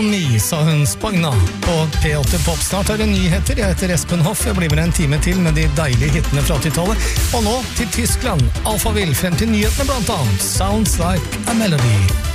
on me, sa hun Spagna på P8 Pop. Snart er det nyheter. Jeg heter Espen Hoff. Jeg blir med en time til med de deilige hittene fra 80-tallet. Og nå til Tyskland. Alphaville frem til nyhetene blant annet. Sounds like a melody.